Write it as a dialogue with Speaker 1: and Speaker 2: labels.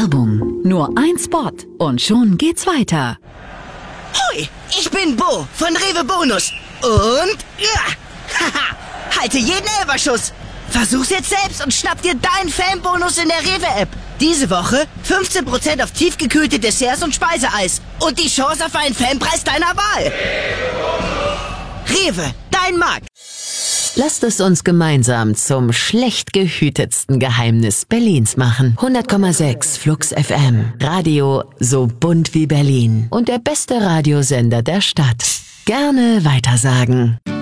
Speaker 1: Werbung. Nur ein Spot und schon geht's weiter.
Speaker 2: Hui, ich bin Bo von Rewe Bonus. Und haha, halte jeden Elberschuss. Versuch's jetzt selbst und schnapp dir deinen Fanbonus in der Rewe-App. Diese Woche 15% auf tiefgekühlte Desserts und Speiseeis. Und die Chance auf einen Fanpreis deiner Wahl. Rewe, dein Markt.
Speaker 3: Lasst es uns gemeinsam zum schlecht gehütetsten Geheimnis Berlins machen. 100,6 Flux FM. Radio so bunt wie Berlin. Und der beste Radiosender der Stadt. Gerne weitersagen.